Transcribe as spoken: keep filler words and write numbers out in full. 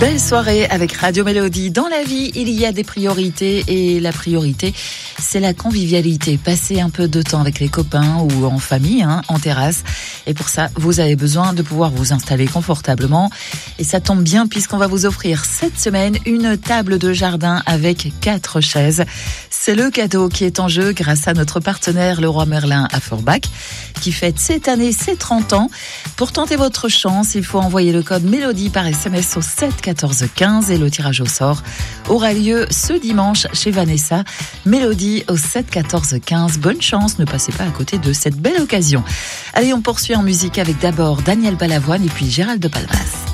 Belle soirée avec Radio Mélodie. Dans la vie, il y a des priorités et la priorité, c'est la convivialité. Passer un peu de temps avec les copains ou en famille, hein, en terrasse. Et pour ça, vous avez besoin de pouvoir vous installer confortablement. Et ça tombe bien puisqu'on va vous offrir cette semaine une table de jardin avec quatre chaises. C'est le cadeau qui est en jeu grâce à notre partenaire Leroy Merlin à Forbach qui fête cette année ses trente ans. Pour tenter votre chance, il faut envoyer le code Mélodie par S M S au sept quatorze quinze et le tirage au sort aura lieu ce dimanche chez Vanessa. Mélodie au sept quatorze quinze. Bonne chance, ne passez pas à côté de cette belle occasion. Allez, on poursuit en musique avec d'abord Daniel Balavoine et puis Gérald de Palmas.